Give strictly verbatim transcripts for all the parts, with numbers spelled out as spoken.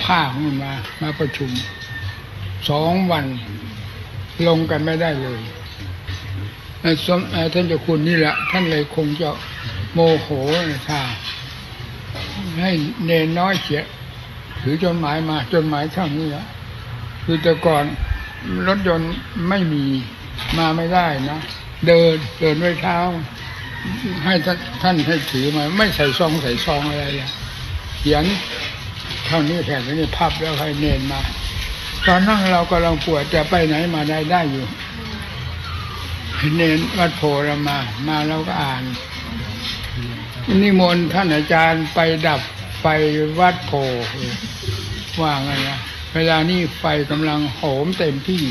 ผ้าของมันมามาประชุมสองวันลงกันไม่ได้เลยสมท่านเจ้าคุณนี่แหละท่านเลยคงจะโมโหนะท่าให้เนนน้อยเขียนถือจดหมายมาจดหมายเท่านี้ละคือแต่ก่อนรถยนต์ไม่มีมาไม่ได้นะเดินเดินด้วยเท้าให้ท่านให้ถือมาไม่ใส่ซองใส่ซองอะไรเลยเขียนเท่านี้แผ่นนี้พับแล้วให้เนนมาตอนนั่งเรากำลังปวดจะไปไหนมาได้ได้อยู่เนนวัดโพเรามามาเราก็อ่านนิมนต์ท่านอาจารย์ไปดับไฟวัดโพว่าไงนะเวลานี้ไฟกำลังโหมเต็มที่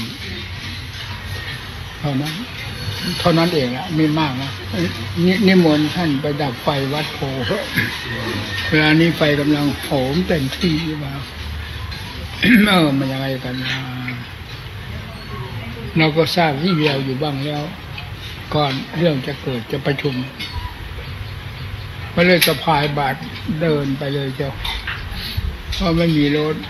เท่านั้นเท่านั้นเองละไม่มากนะนิมนต์ท่านไปดับไฟวัดโพเวลานี้ไฟกำลังโหมเต็มที่ว่าเออมันยังไงกันนะเราก็ทราบที่เดียวอยู่บ้างแล้วก่อนเรื่องจะเกิดจะประชุมก็เลยสะพายบาตรเดินไปเลยเจ้าเพราะไม่มีรถ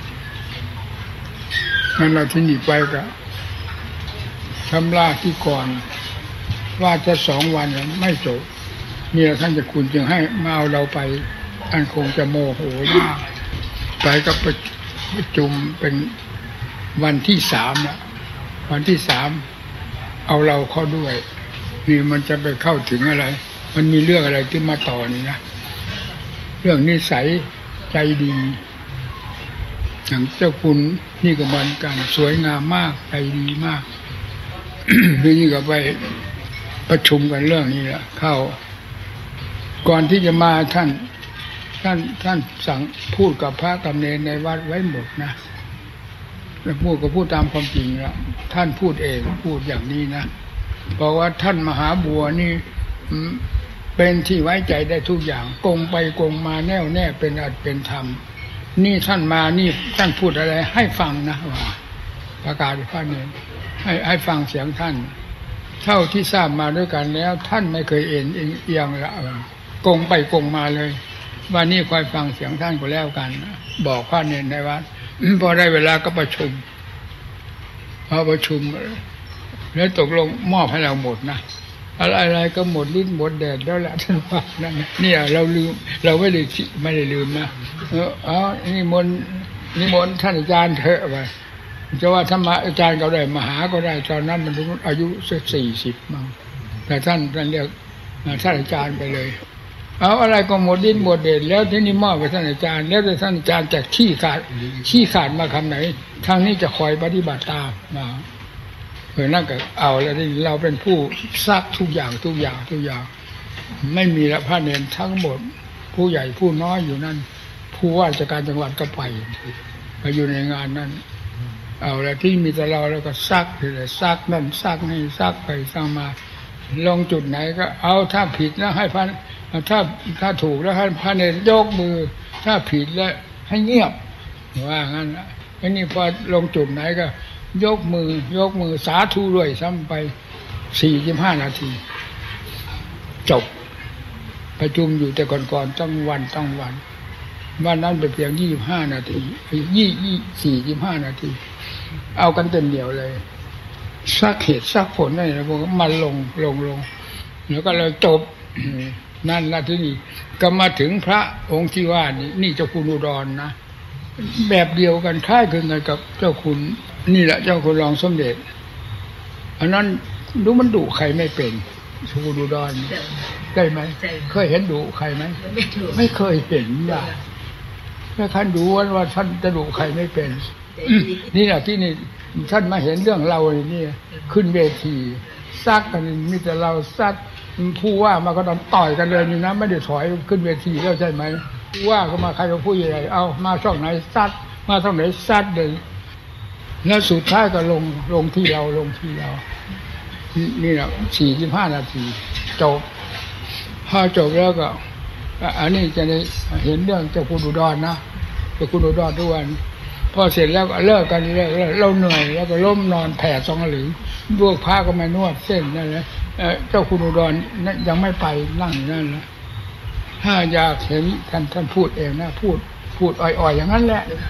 งั้นเราที่นี่ไปก็ชำระที่ก่อนว่าจะสองวันไม่จบนี่ท่านจะคุณจึงให้มาเอาเราไปท่านคงจะโมโหมากไปก็ประชุมเป็นวันที่สามนะวันที่สามเอาเราเข้าด้วยนี่มันจะไปเข้าถึงอะไรมันมีเรื่องอะไรที่มาต่อนี่นะเรื่องนิสัยใจดีอย่างเจ้าคุณนี่ก็เหมือนกันสวยงามมากใจดีมาก นี่ก็ไปประชุมกันเรื่องนี้แหละเข้าก่อนที่จะมาท่านท่านท่านสั่งพูดกับพระกับเนรในวัดไว้หมดนะแล้วพูดก็พูดตามความจริงแล้วท่านพูดเองพูดอย่างนี้นะบอกว่าท่านมหาบัวนี่เป็นที่ไว้ใจได้ทุกอย่างกงไปกงมาแน่วแน่เป็นอัตเป็นธรรมนี่ท่านมานี่ท่านพูดอะไรให้ฟังนะว่าประกาศพระเนรให้ให้ฟังเสียงท่านเท่าที่ทราบมาด้วยกันแล้วท่านไม่เคยเอ็นเอียงละกงไปกงมาเลยวันนี้คอยฟังเสียงท่านก็แล้วกันบอกพระเนรในวัดพอได้เวลาก็ประชุมพอประชุมแล้วตกลงมอบให้เราหมดนะอะไรๆก็หมดลิ้นหมดแดดแล้วแหละท่านว่านั่นเนี่ยเราลืมเราไม่ได้ไม่ได้ลืมนะเอออ๋อนิมนต์นิมนต์ท่านอาจารย์เถอะไปจะว่าธรรมะอาจารย์ก็ได้มหาก็ได้ตอนนั้นมันอายุสักสี่สิบมั้งแต่ท่านท่านเรียกท่านอาจารย์ไปเลยเอาอะไรก็หมดดิ้นหมดเด่นแล้วที่นี่มอบไปท่านอาจารย์แล้วแต่ท่านอาจารย์จะขี้ขาดขี้ขาดมาคำไหนทางนี้จะคอยปฏิบัติตามมาเออนั่นก็เอาแล้วที่เราเป็นผู้ซักทุกอย่างทุกอย่างทุกอย่างไม่มีละพระเนรทั้งหมดผู้ใหญ่ผู้น้อยอยู่นั่นผู้ว่าราชการจังหวัดก็ไปไปอยู่ในงานนั้นเอาแล้วที่มีแต่เราแล้วก็ซักเลยซักนั่นซักนี่ซักไปซักมาลงจุดไหนก็เอาถ้าผิดแล้วให้พระถ้าถ้าถูกแล้วให้พระเนรยกมือถ้าผิดแล้วให้เงียบว่างั้นนะอันนี้พอลงจุดไหนก็ยกมือยกมือสาธุด้วยซ้ำไปสี่สิบห้านาทีจบประชุมอยู่แต่ก่อนๆต้องวันต้องวันวันนั้นเป็นเพียงยี่สิบห้านาทียี่ยี่สี่สิบห้านาทีเอากันเต็มเดียวเลยซักเหตุซักผลอะไรนะพวกมันลงลงลงแล้วก็เลยจบนั่นละที่นี่ก็มาถึงพระองค์ที่ว่านี่นี่เจ้าคุณอุดรนะแบบเดียวกันคล้ายคลึงกันกับเจ้าคุณนี่แหละเจ้าคุณรองสมเด็จอันนั้นดูมันดุใครไม่เป็นเจ้าคุณอุดรได้ไหมเคยเห็นดุใครไหมไม่เคยเห็นว่าแค่ท่านดูว่าว่าท่านจะดุใครไม่เป็นนี่แหละที่นี่ท่านมาเห็นเรื่องเราเนี่ยขึ้นเวทีซักกันมีแต่เราซักผู้ว่ามาก็ต้องต่อยกันเลยนี่นะไม่ได้ถอยขึ้นเวทีแล้วใช่ไหมผู้ว่าก็มาใครก็พูดอะไรเอามาช่องไหนซัดมาช่องไหนซัดเลยแล้วสุดท้ายก็ลงลงที่เราลงที่เรานี่แหละสี่สิบห้านาทีจบพอจบแล้วก็อันนี้จะได้เห็นเรื่องเจ้าคุณอุดรนะเจ้าคุณอุดรทุกวันพอเสร็จแล้วก็เลิกกันเลิกเราเหนื่อยแล้วก็ล้มนอนแผ่สองหรือพวกพระก็มานวดเส้นนั่นแหละเจ้าคุณอุดรยังไม่ไปนั่งนั่นนะถ้าอยากเห็นท่านท่านพูดเองนะพูดพูดอ่อยๆอย่างนั้นแหละ